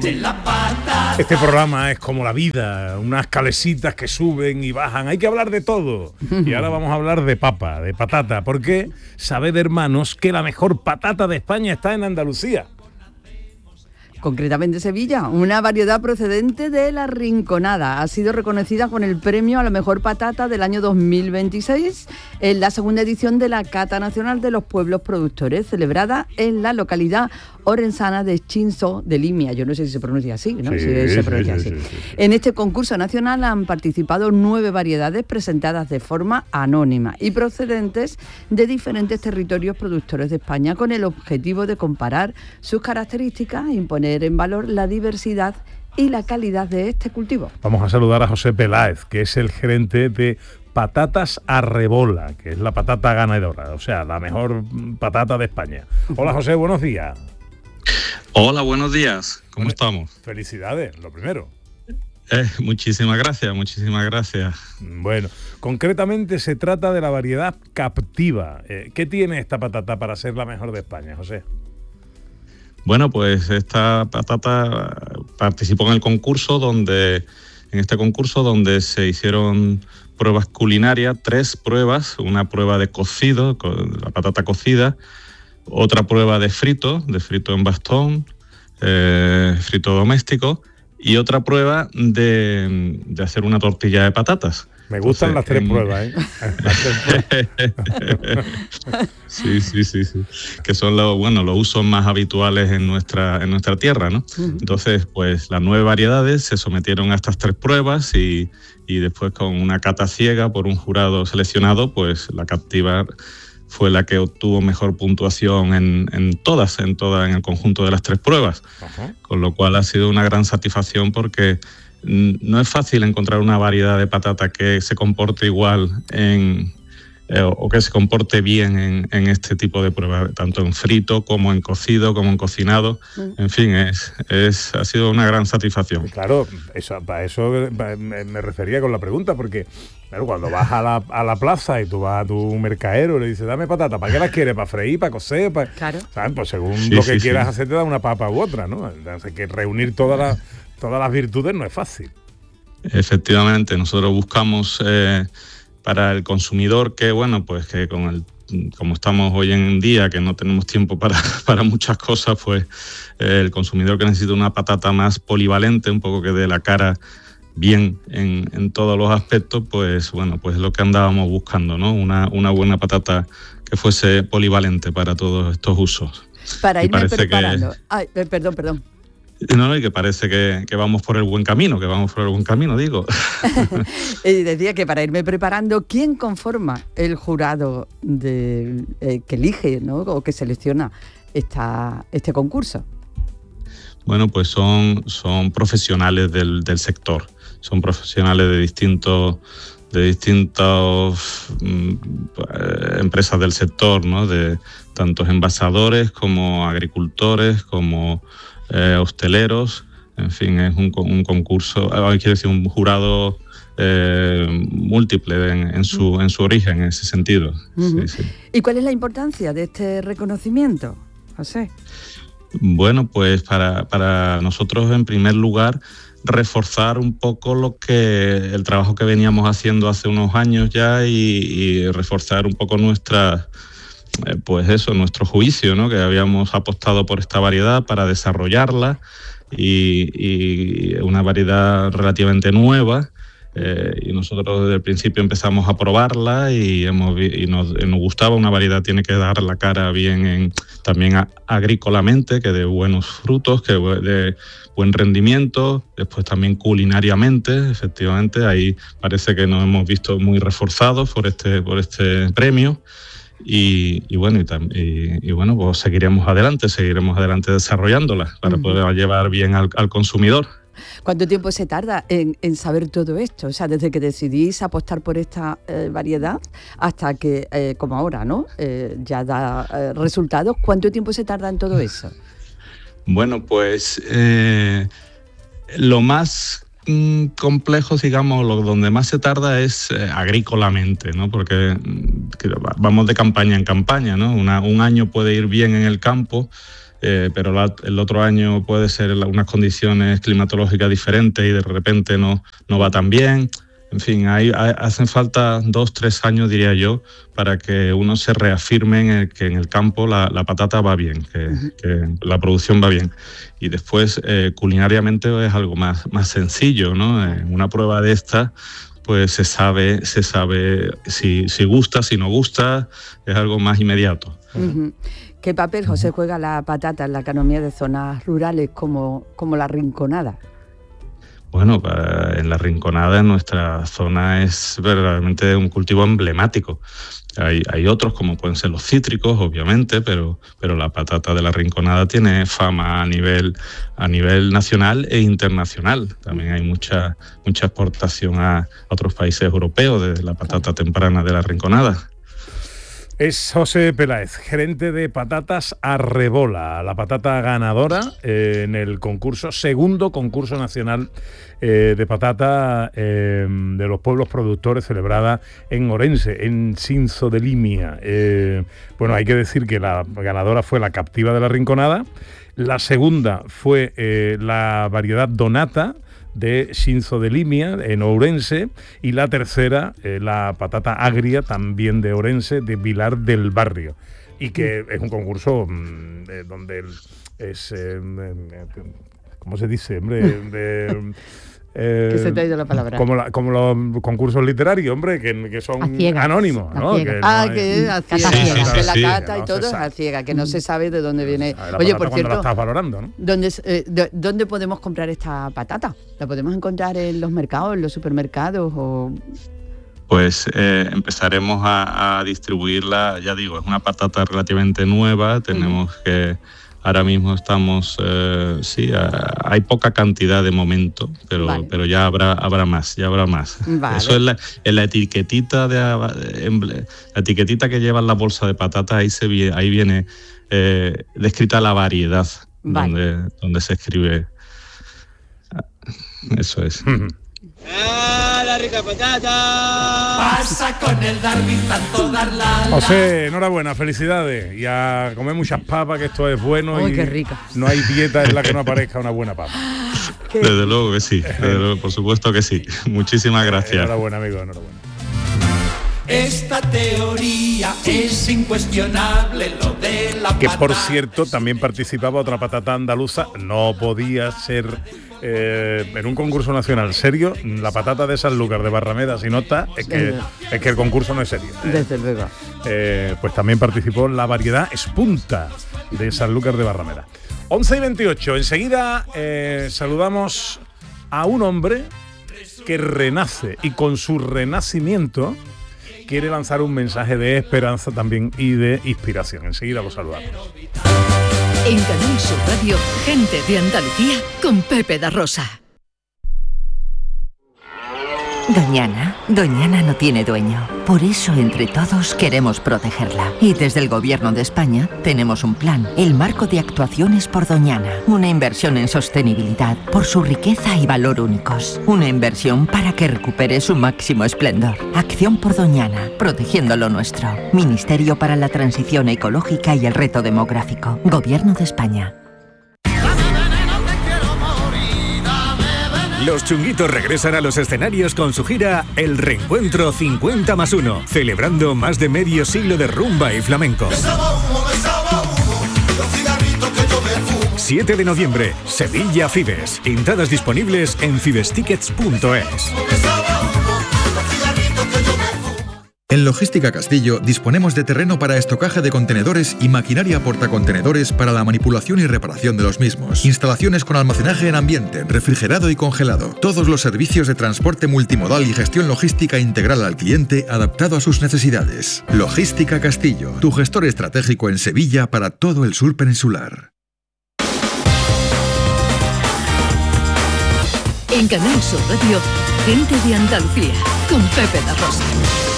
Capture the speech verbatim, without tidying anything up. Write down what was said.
Este programa es como la vida, unas calecitas que suben y bajan, hay que hablar de todo. Y ahora vamos a hablar de papa, de patata, porque sabed, hermanos, que la mejor patata de España está en Andalucía. Concretamente Sevilla, una variedad procedente de La Rinconada. Ha sido reconocida con el premio a la mejor patata del año dos mil veintiséis en la segunda edición de la Cata Nacional de los Pueblos Productores, celebrada en la localidad orensana de Chinzo de Limia. Yo no sé si se pronuncia así, ¿no? Sí, si se pronuncia sí, así. sí, sí, sí. En este concurso nacional han participado nueve variedades presentadas de forma anónima y procedentes de diferentes territorios productores de España, con el objetivo de comparar sus características e imponer en valor la diversidad y la calidad de este cultivo. Vamos a saludar a José Peláez, que es el gerente de Patatas Arrebola, que es la patata ganadora, o sea, la mejor patata de España. Hola José, buenos días. Hola, buenos días. ¿Cómo estamos? Felicidades, lo primero. Eh, muchísimas gracias, muchísimas gracias. Bueno, concretamente se trata de la variedad Captiva. Eh, ¿Qué tiene esta patata para ser la mejor de España, José? Bueno, pues esta patata participó en el concurso donde, en este concurso donde se hicieron pruebas culinarias, tres pruebas, una prueba de cocido, la patata cocida, otra prueba de frito, de frito en bastón, eh, frito doméstico, y otra prueba de, de hacer una tortilla de patatas. Me gustan Entonces, las tres en... pruebas, ¿eh? Las tres pruebas. sí, sí, sí, sí. Que son los, bueno, los usos más habituales en nuestra, en nuestra tierra, ¿no? Uh-huh. Entonces, pues las nueve variedades se sometieron a estas tres pruebas y, y después con una cata ciega por un jurado seleccionado, pues la Captiva fue la que obtuvo mejor puntuación en, en todas, en toda, en el conjunto de las tres pruebas. Uh-huh. Con lo cual ha sido una gran satisfacción porque no es fácil encontrar una variedad de patata que se comporte igual en, eh, o que se comporte bien en, en este tipo de pruebas, tanto en frito como en cocido, como en cocinado. Mm. En fin, es, es, ha sido una gran satisfacción. Claro, eso, para eso me, me refería con la pregunta, porque claro, cuando vas a la, a la plaza y tú vas a tu mercadero y le dices, dame patata, ¿para qué las quieres? ¿Para freír? ¿Para cocer? Para... Claro. ¿Sabes? Pues según sí, lo que sí, quieras sí. hacer te da una papa u otra, ¿no? Entonces que reunir todas las... Todas las virtudes no es fácil. Efectivamente, nosotros buscamos eh, para el consumidor que, bueno, pues que con el, como estamos hoy en día, que no tenemos tiempo para, para muchas cosas, pues eh, el consumidor que necesita una patata más polivalente, un poco que dé la cara bien en, en todos los aspectos, pues bueno, pues es lo que andábamos buscando, ¿no? Una, una buena patata que fuese polivalente para todos estos usos. Para irme preparando. Que... Ay, perdón, perdón. No, y que parece que, que vamos por el buen camino, que vamos por el buen camino, digo. Y decía que para irme preparando, ¿quién conforma el jurado de, eh, que elige, ¿no? O que selecciona esta, este concurso? Bueno, pues son, son profesionales del, del sector, son profesionales de distintos de distintas mm, empresas del sector, ¿no? De tantos envasadores como agricultores, como Eh, hosteleros, en fin, es un, un concurso, hay que decir, un jurado eh, múltiple en, en, su, en su origen, en ese sentido. Uh-huh. Sí, sí. ¿Y cuál es la importancia de este reconocimiento, José? Bueno, pues para, para nosotros, en primer lugar, reforzar un poco lo que el trabajo que veníamos haciendo hace unos años ya y, y reforzar un poco nuestra... pues eso, nuestro juicio, ¿no? Que habíamos apostado por esta variedad para desarrollarla y, y una variedad relativamente nueva eh, y nosotros desde el principio empezamos a probarla y, hemos, y nos, nos gustaba. Una variedad tiene que dar la cara bien en, también a, agrícolamente, que de buenos frutos, que de buen rendimiento, después también culinariamente, efectivamente, ahí parece que nos hemos visto muy reforzados por este, por este premio. Y, y bueno, y, y, y bueno, pues seguiremos adelante, seguiremos adelante desarrollándola para uh-huh. poder llevar bien al, al consumidor. ¿Cuánto tiempo se tarda en, en saber todo esto? O sea, desde que decidís apostar por esta eh, variedad hasta que, eh, como ahora, ¿no? Eh, ya da eh, resultados. ¿Cuánto tiempo se tarda en todo eso? Bueno, pues eh, lo más complejos, digamos, lo donde más se tarda es eh, agrícolamente, ¿no? Porque que vamos de campaña en campaña, ¿no? Una, un año puede ir bien en el campo, eh, pero la, el otro año puede ser unas condiciones climatológicas diferentes y de repente no, no va tan bien. En fin, hay, hay, hacen falta dos, tres años, diría yo, para que uno se reafirme en el, que en el campo la, la patata va bien, que, uh-huh. que la producción va bien. Y después, eh, culinariamente es algo más, más sencillo, ¿no? En una prueba de esta, pues se sabe, se sabe si, si gusta, si no gusta, es algo más inmediato. Uh-huh. ¿Qué papel, José, juega la patata en la economía de zonas rurales como, como la Rinconada? Bueno, en la Rinconada, en nuestra zona, es verdaderamente un cultivo emblemático. Hay, hay otros, como pueden ser los cítricos, obviamente, pero, pero la patata de la Rinconada tiene fama a nivel, a nivel nacional e internacional. También hay mucha, mucha exportación a otros países europeos de la patata temprana de la Rinconada. Es José Peláez, gerente de Patatas Arrebola, la patata ganadora eh, en el concurso, segundo concurso nacional eh, de patata eh, de los pueblos productores, celebrada en Orense, en Cinzo de Limia. Eh, bueno, hay que decir que la ganadora fue la Captiva de la Rinconada, la segunda fue eh, la variedad Donata, de Cinzo de Limia, en Ourense, y la tercera, eh, la patata agria, también de Ourense, de Vilar del Barrio, y que es un concurso mmm, eh, donde el, es, eh, eh, ¿cómo se dice? Hombre, de... Eh, que se te ha ido la palabra. Como, la, como los concursos literarios, hombre, que, que son anónimos, ¿no? Que ah, no que es a ciegas, sí, sí, sí, la cata sí, y todo no es a ciegas, que no se sabe de dónde viene. Oye, por cierto, la estás valorando, ¿no? ¿dónde, eh, de, ¿dónde podemos comprar esta patata? ¿La podemos encontrar en los mercados, en los supermercados o...? Pues eh, empezaremos a, a distribuirla, ya digo, es una patata relativamente nueva, tenemos uh-huh. que... Ahora mismo estamos, eh, sí, a, hay poca cantidad de momento, pero, vale. pero ya habrá, habrá más, ya habrá más. Vale. Eso es la, en la etiquetita de, en, la etiquetita que lleva en la bolsa de patata, ahí se ahí viene eh, descrita la variedad vale. donde, donde se escribe. Eso es. ¡Ah, la rica patata! Pasa con el Darwin, tanto darla. José, enhorabuena, felicidades. Y a comer muchas papas, que esto es bueno. ¡Uy, y qué rica! No hay dieta en la que no aparezca una buena papa. Desde luego que sí, desde luego, por supuesto que sí. Muchísimas gracias. Enhorabuena, amigo, enhorabuena. Esta teoría es incuestionable, lo de la que por cierto también participaba otra patata andaluza, no podía ser eh, en un concurso nacional serio, la patata de Sanlúcar de Barrameda, si no está, es que, es que el concurso no es serio. ¿eh? Desde luego. Eh, pues también participó la variedad Espunta de Sanlúcar de Barrameda. once y veintiocho, enseguida eh, saludamos a un hombre que renace y con su renacimiento quiere lanzar un mensaje de esperanza también y de inspiración. Enseguida lo saludamos. En Canal Sur Radio, gente de Andalucía con Pepe da Rosa. Doñana, Doñana no tiene dueño. Por eso, entre todos, queremos protegerla. Y desde el Gobierno de España tenemos un plan, el Marco de Actuaciones por Doñana. Una inversión en sostenibilidad por su riqueza y valor únicos. Una inversión para que recupere su máximo esplendor. Acción por Doñana, protegiendo lo nuestro. Ministerio para la Transición Ecológica y el Reto Demográfico. Gobierno de España. Los Chunguitos regresan a los escenarios con su gira El Reencuentro cincuenta más uno, celebrando más de medio siglo de rumba y flamenco. siete de noviembre, Sevilla Fibes. Entradas disponibles en fibestickets punto es. En Logística Castillo disponemos de terreno para estocaje de contenedores y maquinaria portacontenedores para la manipulación y reparación de los mismos. Instalaciones con almacenaje en ambiente, refrigerado y congelado. Todos los servicios de transporte multimodal y gestión logística integral al cliente adaptado a sus necesidades. Logística Castillo, tu gestor estratégico en Sevilla para todo el sur peninsular. En Canal Sur Radio, gente de Andalucía con Pepe da Rosa.